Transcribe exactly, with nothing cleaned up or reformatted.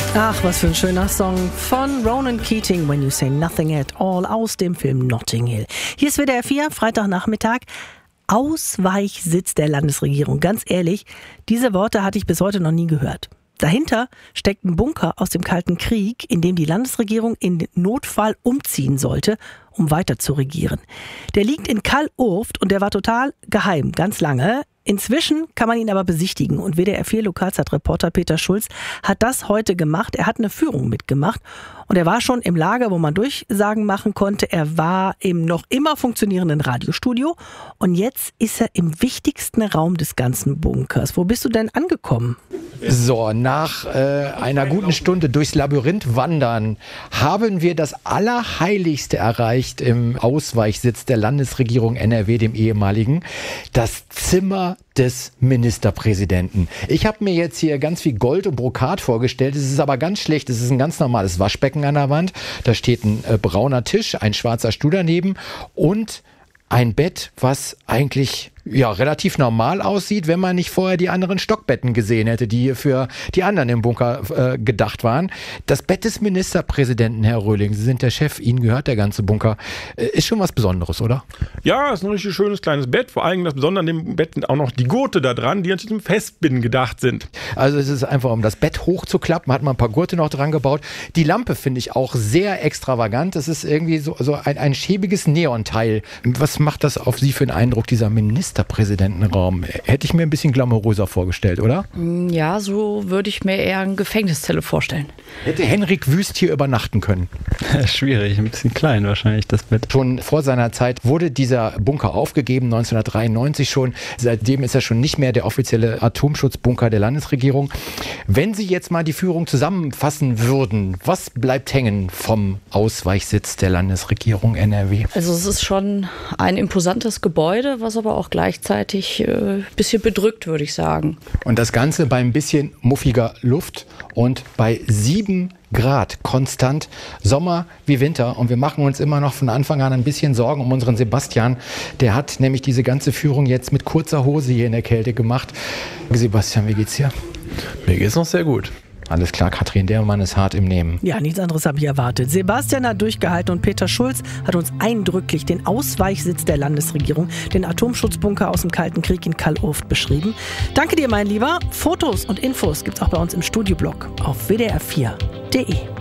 Ach, was für ein schöner Song von Ronan Keating, When You Say Nothing at All, aus dem Film Notting Hill. Hier ist W D R vier, Freitagnachmittag. Ausweichsitz der Landesregierung. Ganz ehrlich, diese Worte hatte ich bis heute noch nie gehört. Dahinter steckt ein Bunker aus dem Kalten Krieg, in dem die Landesregierung in Notfall umziehen sollte, um weiter zu regieren. Der liegt in Kall-Urft und der war total geheim, ganz lange. Inzwischen kann man ihn aber besichtigen und W D R vier Lokalzeitreporter Peter Schulz hat das heute gemacht. Er hat eine Führung mitgemacht und er war schon im Lager, wo man Durchsagen machen konnte. Er war im noch immer funktionierenden Radiostudio und jetzt ist er im wichtigsten Raum des ganzen Bunkers. Wo bist du denn angekommen? So, nach äh, einer guten Stunde durchs Labyrinth wandern haben wir das Allerheiligste erreicht im Ausweichsitz der Landesregierung N R W, dem ehemaligen, das Zimmer des Ministerpräsidenten. Ich habe mir jetzt hier ganz viel Gold und Brokat vorgestellt. Es ist aber ganz schlecht. Es ist ein ganz normales Waschbecken an der Wand. Da steht ein äh, brauner Tisch, ein schwarzer Stuhl daneben und ein Bett, was eigentlich ja relativ normal aussieht, wenn man nicht vorher die anderen Stockbetten gesehen hätte, die für die anderen im Bunker äh, gedacht waren. Das Bett des Ministerpräsidenten, Herr Röhling, Sie sind der Chef, Ihnen gehört der ganze Bunker. Äh, ist schon was Besonderes, oder? Ja, ist ein richtig schönes kleines Bett. Vor allem das Besondere an dem Bett sind auch noch die Gurte da dran, die natürlich zum Festbinden gedacht sind. Also es ist einfach, um das Bett hochzuklappen, hat man ein paar Gurte noch dran gebaut. Die Lampe finde ich auch sehr extravagant. Das ist irgendwie so, so ein, ein schäbiges Neonteil. Was macht das auf Sie für einen Eindruck, dieser Ministerpräsidentenraum? Hätte ich mir ein bisschen glamouröser vorgestellt, oder? Ja, so würde ich mir eher eine Gefängniszelle vorstellen. Hätte Henrik Wüst hier übernachten können? Schwierig, ein bisschen klein wahrscheinlich das Bett. Schon vor seiner Zeit wurde dieser Bunker aufgegeben, neunzehnhundertdreiundneunzig schon. Seitdem ist er schon nicht mehr der offizielle Atomschutzbunker der Landesregierung. Wenn Sie jetzt mal die Führung zusammenfassen würden, was bleibt hängen vom Ausweichsitz der Landesregierung N R W? Also es ist schon ein imposantes Gebäude, was aber auch gleichzeitig ein äh, bisschen bedrückt, würde ich sagen. Und das Ganze bei ein bisschen muffiger Luft und bei sieben Grad konstant, Sommer wie Winter. Und wir machen uns immer noch von Anfang an ein bisschen Sorgen um unseren Sebastian. Der hat nämlich diese ganze Führung jetzt mit kurzer Hose hier in der Kälte gemacht. Sebastian, wie geht's dir? Mir geht's noch sehr gut. Alles klar, Katrin, der Mann ist hart im Nehmen. Ja, nichts anderes habe ich erwartet. Sebastian hat durchgehalten und Peter Schulz hat uns eindrücklich den Ausweichsitz der Landesregierung, den Atomschutzbunker aus dem Kalten Krieg in Kall-Urft beschrieben. Danke dir, mein Lieber. Fotos und Infos gibt's auch bei uns im Studioblog auf w d r vier punkt d e.